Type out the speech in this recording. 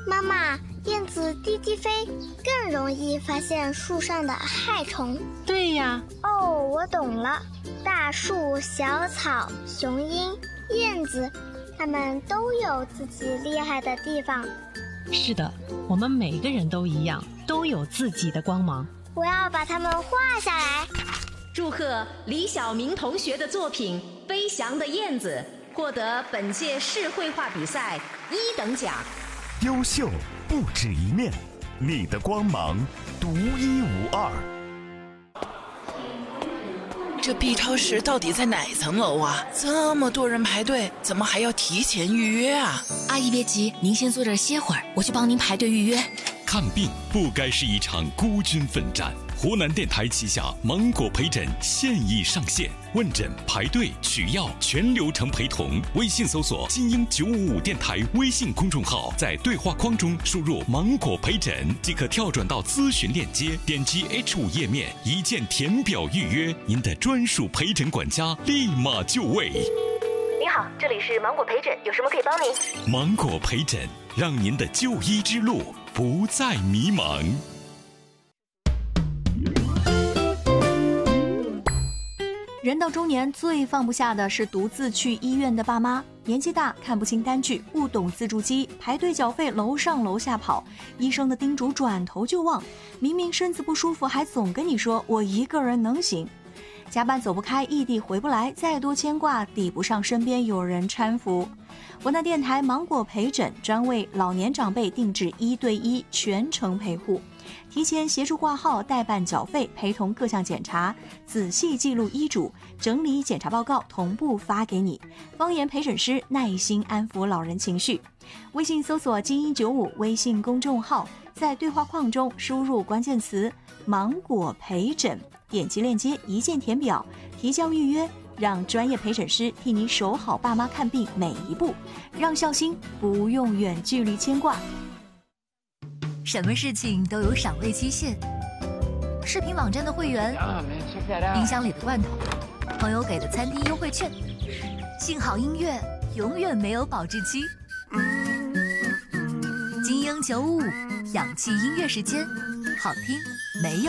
妈妈，燕子低低飞，更容易发现树上的害虫。 对呀。 哦，我懂了。大树、小草、雄鹰、燕子，它们都有自己厉害的地方。 是的，我们每个人都一样，都有自己的光芒。 我要把它们画下来。 祝贺李晓明同学的作品《飞翔的燕子》获得本届市绘画比赛1等奖。 优秀不止一面，你的光芒独一无二。 这 B 超市到底在哪层楼啊？这么多人排队，怎么还要提前预约啊？ 阿姨别急，您先坐这儿歇会儿，我去帮您排队预约。 看病不该是一场孤军奋战。湖南电台旗下芒果陪诊现已上线，问诊、排队、取药全流程陪同。微信搜索精英955电台微信公众号，在对话框中输入芒果陪诊即可跳转到咨询链接，点击 H5 页面一键填表预约，您的专属陪诊管家立马就位。 您好，这里是芒果陪诊，有什么可以帮您？ 芒果陪诊，让您的就医之路不再迷茫。 人到中年最放不下的是独自去医院的爸妈，年纪大看不清单据，不懂自助机，排队缴费楼上楼下跑，医生的叮嘱转头就忘，明明身子不舒服还总跟你说我一个人能行。加班走不开，异地回不来，再多牵挂抵不上身边有人搀扶。湖南电台芒果陪诊专为老年长辈定制1对1全程陪护，提前协助挂号、代办缴费、陪同各项检查，仔细记录医嘱，整理检查报告，同步发给你。方言陪诊师耐心安抚老人情绪。微信搜索精英95微信公众号，在对话框中输入关键词芒果陪诊，点击链接一键填表，提交预约，让专业陪诊师替你守好爸妈看病每一步，让孝心不用远距离牵挂。 什么事情都有赏味期限，视频网站的会员，冰箱里的罐头，朋友给的餐厅优惠券，幸好音乐永远没有保质期。精英955氧气音乐时间，好听没有